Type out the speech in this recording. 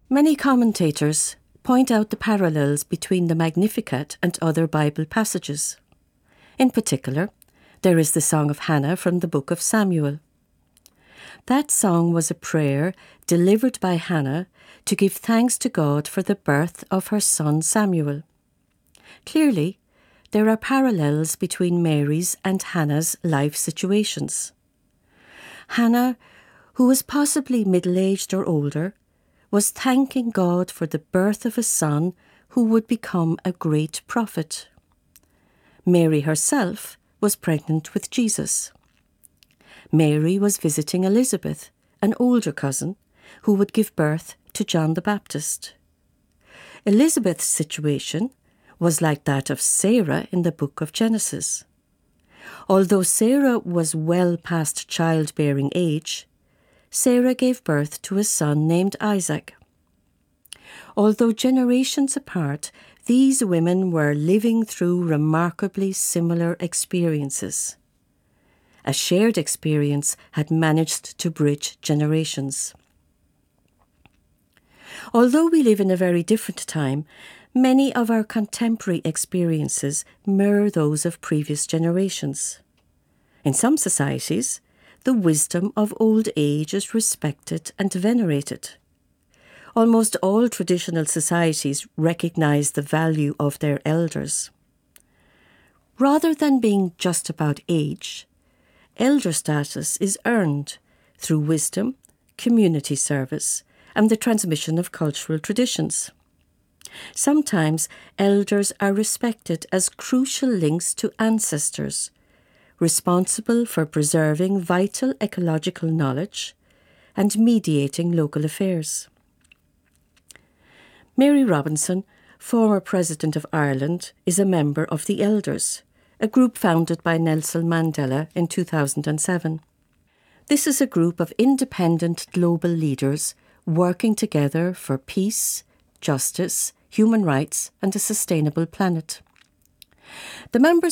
Many commentators point out the parallels between the Magnificat and other Bible passages. In particular, there is the Song of Hannah from the book of Samuel. That song was a prayer delivered by Hannah to give thanks to God for the birth of her son Samuel. Clearly, there are parallels between Mary's and Hannah's life situations. Hannah, who was possibly middle-aged or older, was thanking God for the birth of a son who would become a great prophet. Mary herself was pregnant with Jesus. Mary was visiting Elizabeth, an older cousin, who would give birth to John the Baptist. Elizabeth's situation was like that of Sarah in the book of Genesis. Although Sarah was well past childbearing age, Sarah gave birth to a son named Isaac. Although generations apart, these women were living through remarkably similar experiences. A shared experience had managed to bridge generations. Although we live in a very different time, many of our contemporary experiences mirror those of previous generations. In some societies, the wisdom of old age is respected and venerated. Almost all traditional societies recognize the value of their elders. Rather than being just about age, elder status is earned through wisdom, community service, and the transmission of cultural traditions. Sometimes elders are respected as crucial links to ancestors, responsible for preserving vital ecological knowledge and mediating local affairs. Mary Robinson, former President of Ireland, is a member of the Elders, a group founded by Nelson Mandela in 2007. This is a group of independent global leaders working together for peace, justice, human rights and a sustainable planet. The members